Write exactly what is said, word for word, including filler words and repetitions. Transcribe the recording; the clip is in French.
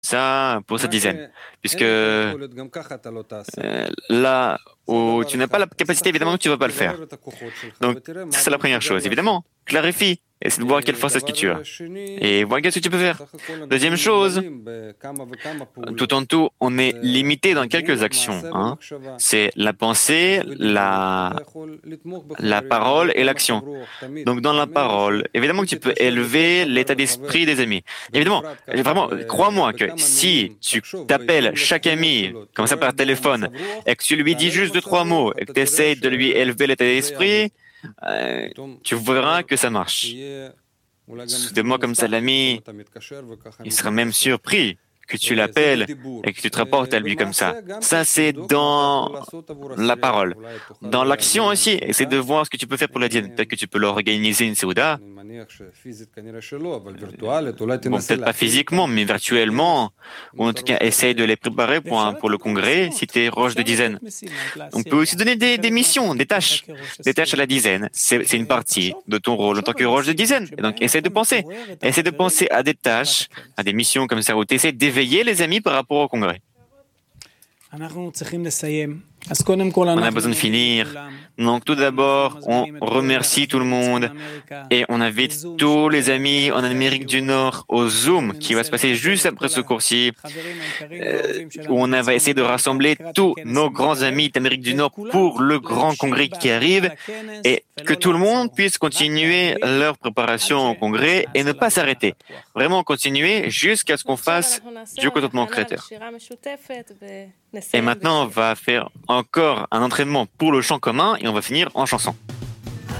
Ça, pour cette dizaine. Puisque euh, là où tu n'as pas la capacité, évidemment, tu ne vas pas le faire. Donc, ça, c'est la première chose. Évidemment, clarifie. Essaie de voir quelle force est-ce que tu as. Et vois qu'est-ce que tu peux faire. Deuxième chose, tout en tout, on est limité dans quelques actions, hein. C'est la pensée, la, la parole et l'action. Donc, dans la parole, évidemment que tu peux élever l'état d'esprit des amis. Évidemment, vraiment, crois-moi que si tu t'appelles chaque ami, comme ça par téléphone, et que tu lui dis juste deux, trois mots, et que tu essayes de lui élever l'état d'esprit, euh, tu verras que ça marche. Soudainement, comme ça, l'ami, il sera même surpris que tu l'appelles et que tu te rapportes à lui comme ça. Ça, c'est dans la parole. Dans l'action aussi, essaie de voir ce que tu peux faire pour la diète. Peut-être que tu peux leur organiser une Séouda. Bon, peut-être pas physiquement, mais virtuellement. Ou en tout cas, essaye de les préparer pour, un, pour le congrès si tu es roche de dizaine. On peut aussi donner des, des missions, des tâches. Des tâches à la dizaine. C'est, c'est une partie de ton rôle en tant que roche de dizaine. Et donc, essaie de penser. Essaie de penser à des tâches, à des missions comme ça, où tu essaies d'éveiller les amis par rapport au congrès. On a besoin de finir. Donc tout d'abord, on remercie tout le monde et on invite tous les amis en Amérique du Nord au Zoom qui va se passer juste après ce cours-ci, euh, où on va essayer de rassembler tous nos grands amis d'Amérique du Nord pour le grand congrès qui arrive et que tout le monde puisse continuer leur préparation au congrès et ne pas s'arrêter. Vraiment continuer jusqu'à ce qu'on fasse Dieu complètement créateur. Et maintenant, on va faire encore un entraînement pour le chant commun et on va finir en chanson.